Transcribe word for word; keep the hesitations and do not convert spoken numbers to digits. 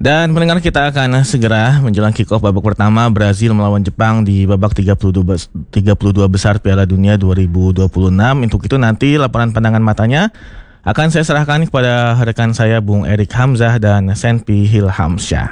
Dan pendengar, kita akan segera menjelang kick-off babak pertama Brazil melawan Jepang di babak tiga puluh dua, bes- tiga puluh dua besar Piala Dunia dua ribu dua puluh enam. Untuk itu nanti laporan pandangan matanya akan saya serahkan kepada rekan saya Bung Erik Hamzah dan Senpi Hilhamsyah.